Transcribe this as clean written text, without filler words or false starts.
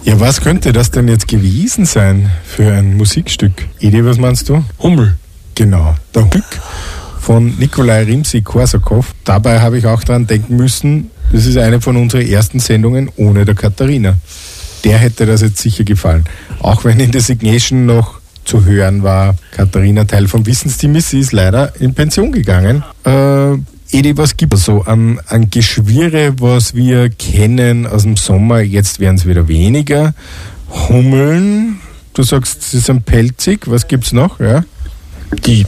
Ja, was könnte das denn jetzt gewesen sein für ein Musikstück? Edi, was meinst du? Hummel. Genau, der Hummel von Nikolai Rimsky-Korsakow. Dabei habe ich auch dran denken müssen, das ist eine von unseren ersten Sendungen ohne der Katharina. Der hätte das jetzt sicher gefallen. Auch wenn in der Signation noch zu hören war, Katharina Teil vom Wissensteam ist, sie ist leider in Pension gegangen. Edi, was gibt es so an Geschwirre, was wir kennen aus dem Sommer? Jetzt werden es wieder weniger. Hummeln, du sagst, sie sind pelzig. Was gibt's noch? Ja? Die